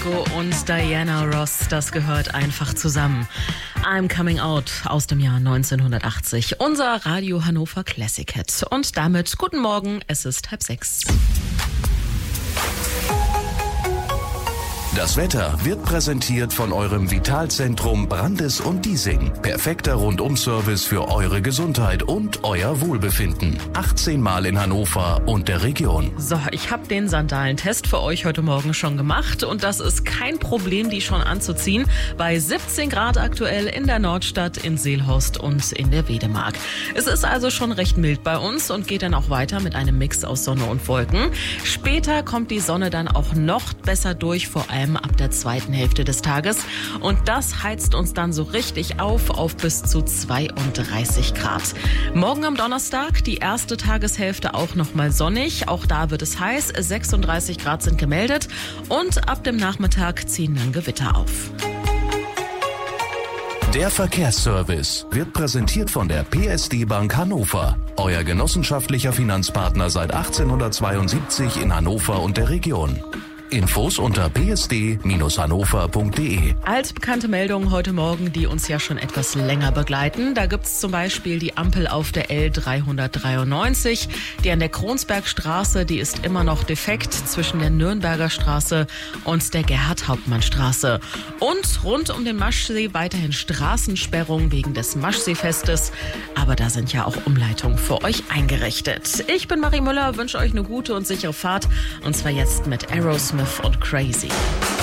Nico und Diana Ross, das gehört einfach zusammen. I'm Coming Out aus dem Jahr 1980, unser Radio Hannover Classic Hit. Und damit guten Morgen, es ist 5:30. Das Wetter wird präsentiert von eurem Vitalzentrum Brandes und Diesing. Perfekter Rundum-Service für eure Gesundheit und euer Wohlbefinden. 18 Mal in Hannover und der Region. So, ich habe den Sandalentest für euch heute Morgen schon gemacht und das ist kein Problem, die schon anzuziehen. Bei 17 Grad aktuell in der Nordstadt, in Seelhorst und in der Wedemark. Es ist also schon recht mild bei uns und geht dann auch weiter mit einem Mix aus Sonne und Wolken. Später kommt die Sonne dann auch noch besser durch, vor allem ab der zweiten Hälfte des Tages. Und das heizt uns dann so richtig auf bis zu 32 Grad. Morgen am Donnerstag, die erste Tageshälfte auch nochmal sonnig. Auch da wird es heiß. 36 Grad sind gemeldet. Und ab dem Nachmittag ziehen dann Gewitter auf. Der Verkehrsservice wird präsentiert von der PSD Bank Hannover. Euer genossenschaftlicher Finanzpartner seit 1872 in Hannover und der Region. Infos unter psd-hannover.de. Altbekannte Meldungen heute Morgen, die uns ja schon etwas länger begleiten. Da gibt's zum Beispiel die Ampel auf der L393, die an der Kronsbergstraße, die ist immer noch defekt zwischen der Nürnberger Straße und der Gerhard-Hauptmann-Straße. Und rund um den Maschsee weiterhin Straßensperrung wegen des Maschseefestes. Aber da sind ja auch Umleitungen für euch eingerichtet. Ich bin Marie Müller, wünsche euch eine gute und sichere Fahrt. Und zwar jetzt mit Aerosmith und Crazy.